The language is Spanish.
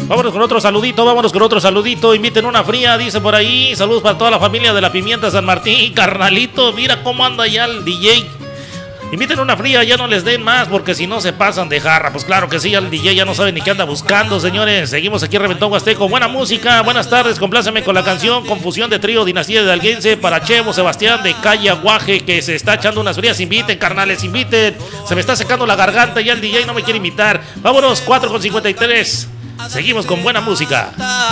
Vámonos con otro saludito. Inviten una fría, dice por ahí. Saludos para toda la familia de la Pimienta San Martín. Carnalito, mira cómo anda ya el DJ. Inviten una fría, ya no les den más, porque si no se pasan de jarra. Pues claro que sí, el DJ ya no sabe ni qué anda buscando, señores. Seguimos aquí en Reventón Huasteco. Buena música, buenas tardes, compláceme con la canción Confusión de Trío, Dinastía de Alguense, para Chevo Sebastián de Calle Aguaje, que se está echando unas frías. Inviten, carnales, inviten. Se me está secando la garganta, ya el DJ no me quiere invitar. Vámonos, 4:53. Seguimos con buena música.